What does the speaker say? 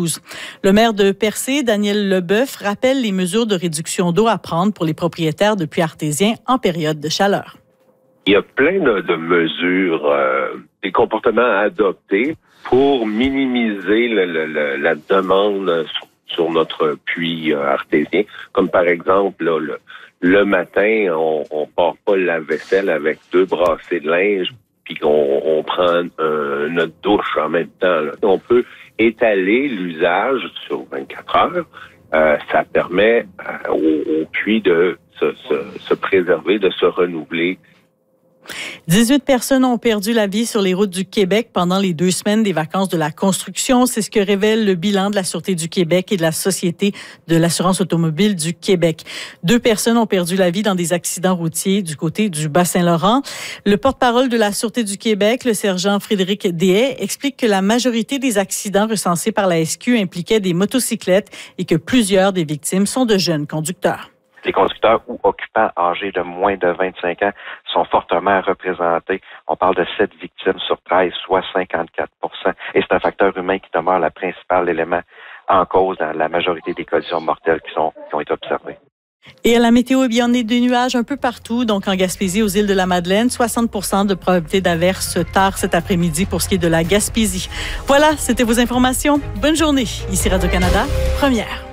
2012. Le maire de Percé, Daniel Leboeuf, rappelle les mesures de réduction d'eau à prendre pour les propriétaires de puits artésiens en période de chaleur. Il y a plein de mesures, des comportements à adopter pour minimiser la demande sur notre puits artésien. Comme par exemple, là, le matin, on part pas le lave-vaisselle avec 2 brassées de linge puis qu'on prend notre douche en même temps. Là. On peut étaler l'usage sur 24 heures. Ça permet au puits de se préserver, de se renouveler. 18 personnes ont perdu la vie sur les routes du Québec pendant les 2 semaines des vacances de la construction. C'est ce que révèle le bilan de la Sûreté du Québec et de la Société de l'assurance automobile du Québec. 2 personnes ont perdu la vie dans des accidents routiers du côté du Bas-Saint-Laurent. Le porte-parole de la Sûreté du Québec, le sergent Frédéric Deshaies, explique que la majorité des accidents recensés par la SQ impliquaient des motocyclettes et que plusieurs des victimes sont de jeunes conducteurs. Les conducteurs ou occupants âgés de moins de 25 ans sont fortement représentés. On parle de 7 victimes sur 13, soit 54 %. Et c'est un facteur humain qui demeure le principal élément en cause dans la majorité des collisions mortelles qui ont été observées. Et à la météo, il y en a des nuages un peu partout. Donc, en Gaspésie, aux îles de la Madeleine, 60 % de probabilité d'averse tard cet après-midi pour ce qui est de la Gaspésie. Voilà, c'était vos informations. Bonne journée. Ici Radio-Canada, première.